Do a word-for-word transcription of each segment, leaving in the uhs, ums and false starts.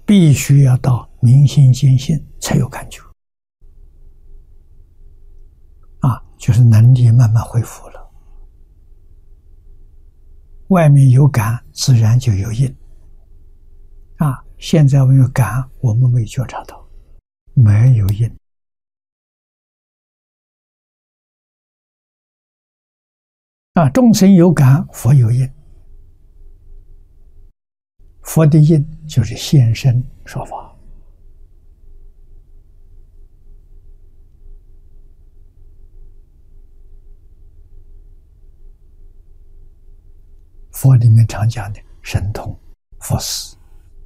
必须要到明心见性才有感觉啊，就是能力慢慢恢复了。外面有感，自然就有应啊。现在我们有感，我们没觉察到，没有应啊。众生有感，佛有应。佛的应就是现身说法。佛里面常讲的神通、佛事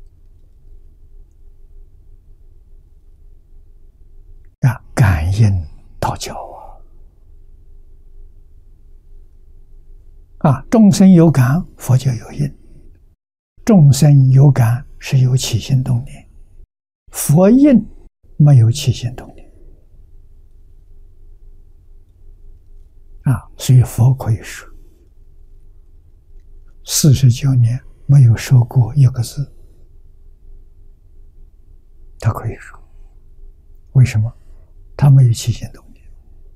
啊，感应道教啊，啊，众生有感，佛就有应。众生有感是有起心动念，佛应没有起心动念啊，所以佛可以说四十九年没有说过一个字，他可以说，为什么？他没有起心动念。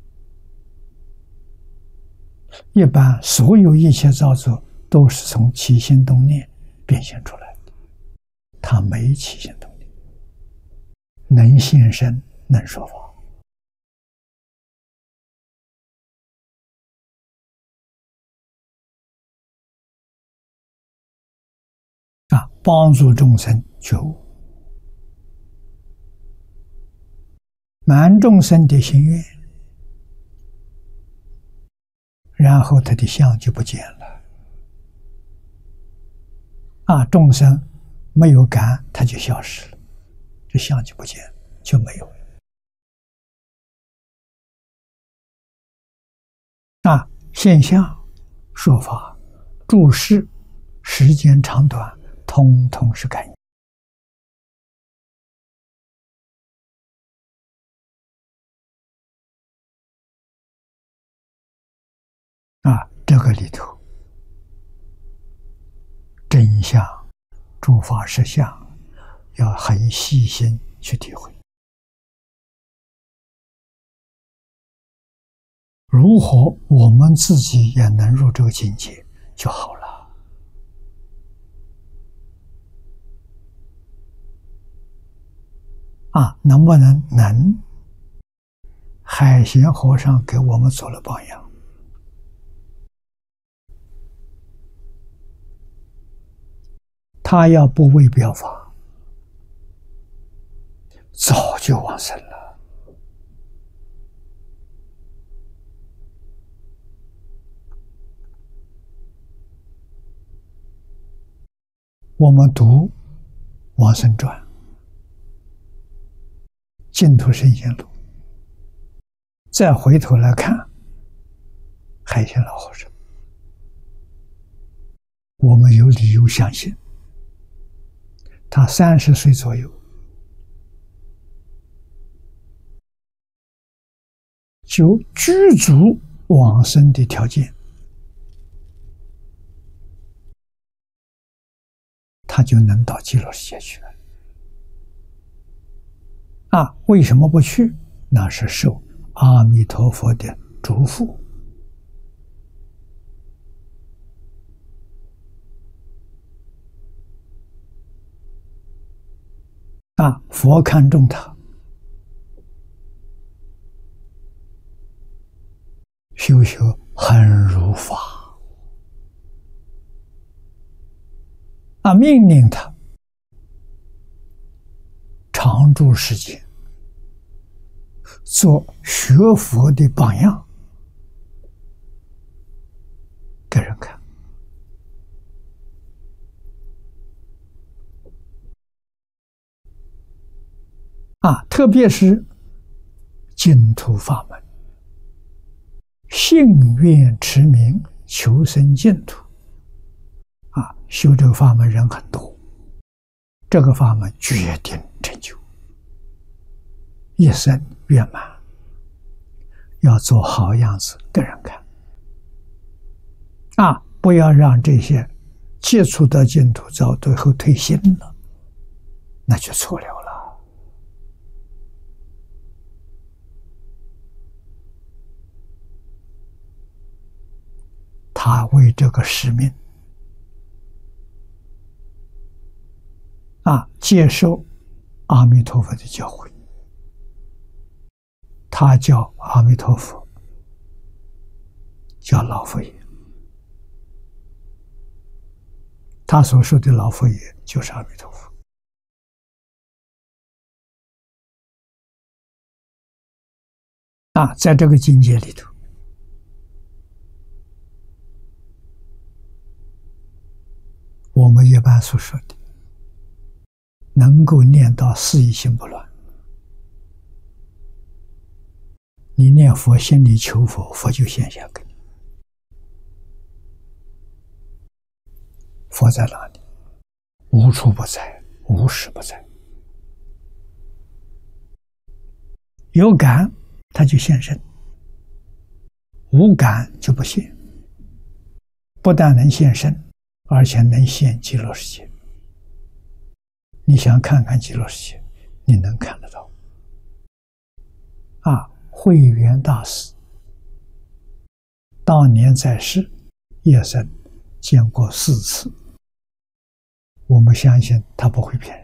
一般所有一切造作都是从起心动念变现出来的，他没起心动念，能现身，能说法啊，帮助众生觉悟，满众生的心愿，然后他的相就不见了啊，众生没有感，他就消失了，这相就不见了，就没有了啊。现象、说法、注释，时间长短，通通是感应啊。这个里头，真相、诸法实相，要很细心去体会。如何我们自己也能入这个境界就好了啊！能不能？能。海贤和尚给我们做了榜样。他要不为表法，早就往生了。我们读《往生传》《净土圣贤录》，再回头来看海贤老和尚，我们有理由相信，他三十岁左右就具足往生的条件，他就能到极乐世界去了。啊，为什么不去？那是受阿弥陀佛的嘱咐。啊，佛看重他，修修很如法。啊，命令他常住世间，做学佛的榜样给人看。啊，特别是净土法门，信愿持名求生净土。啊，修这个法门人很多，这个法门决定成就，一生圆满。要做好样子给人看。啊，不要让这些接触到净土到最后退心了， 那就错了了。他为这个使命啊，接受阿弥陀佛的教诲，他叫阿弥陀佛，叫老佛爷。他所说的老佛爷就是阿弥陀佛。啊，在这个境界里头，我们一般所说的能够念到四意心不乱，你念佛心里求佛，佛就现象给你。佛在哪里？无处不在，无时不在。有感他就现身，无感就不现。不但能现身，而且能现极乐世界。你想看看极乐世界，你能看得到。啊，慧远大师当年在世，夜僧见过四次。我们相信他不会骗人。